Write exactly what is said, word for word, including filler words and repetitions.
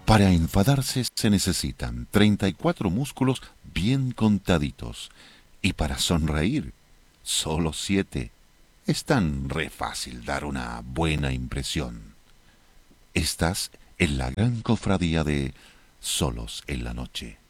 Para enfadarse se necesitan treinta y cuatro músculos bien contaditos. Y para sonreír, solo siete. Es tan re fácil dar una buena impresión. Estás en la gran cofradía de Solos en la Noche.